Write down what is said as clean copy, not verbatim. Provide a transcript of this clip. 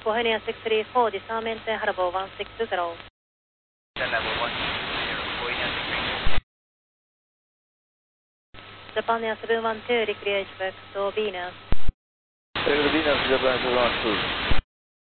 Bohemia 634, disarmament Harbour 160. Level 160, Bohemia 634. Japan 712, declared back to Venus. Venus, Japan 712.